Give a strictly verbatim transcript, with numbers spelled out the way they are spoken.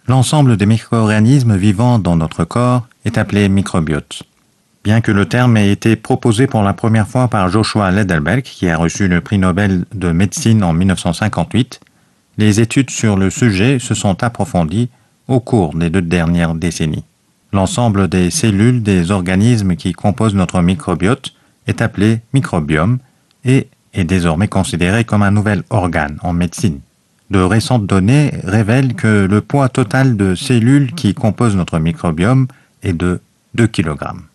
L'ensemble des micro-organismes vivant dans notre corps est appelé microbiote. Bien que le terme ait été proposé pour la première fois par Joshua Lederberg, qui a reçu le prix Nobel de médecine en mille neuf cent cinquante-huit, les études sur le sujet se sont approfondies au cours des deux dernières décennies. L'ensemble des cellules des organismes qui composent notre microbiote est appelé microbiome et est désormais considéré comme un nouvel organe en médecine. De récentes données révèlent que le poids total de cellules qui composent notre microbiome est de deux kilogrammes.